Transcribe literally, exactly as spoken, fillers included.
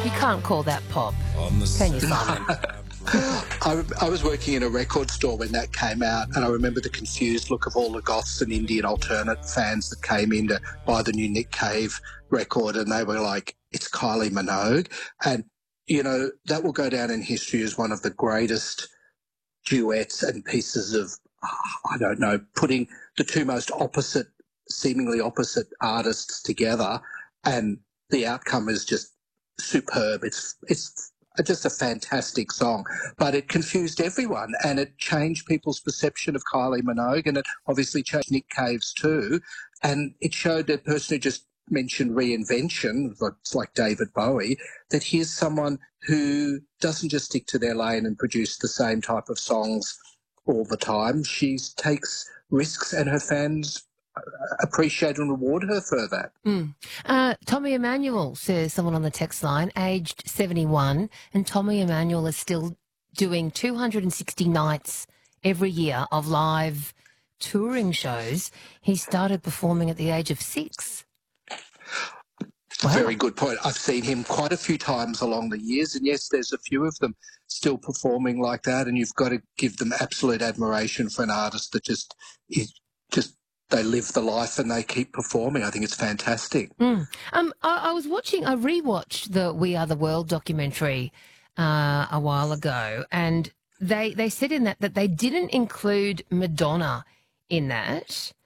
You can't call that pop, can you, Simon? I, I was working in a record store when that came out, and I remember the confused look of all the goths and Indian alternate fans that came in to buy the new Nick Cave record, and they were like, it's Kylie Minogue. And, you know, that will go down in history as one of the greatest duets and pieces of, I don't know, putting the two most opposite, seemingly opposite artists together, and the outcome is just superb. It's it's just a fantastic song, but it confused everyone, and it changed people's perception of Kylie Minogue, and it obviously changed Nick Cave's too, and it showed the person who just mentioned reinvention, it's like David Bowie, that here's someone who doesn't just stick to their lane and produce the same type of songs all the time. She takes risks, and her fans appreciate and reward her for that. Mm. Uh, Tommy Emmanuel says, someone on the text line, aged seventy-one, and Tommy Emmanuel is still doing two hundred sixty nights every year of live touring shows. He started performing at the age of six. Wow. Very good point. I've seen him quite a few times along the years, and yes, there's a few of them still performing like that, and you've got to give them absolute admiration for an artist that just is just they live the life and they keep performing. I think it's fantastic. Mm. Um, I, I was watching, I rewatched the We Are the World documentary uh, a while ago, and they they said in that that they didn't include Madonna in that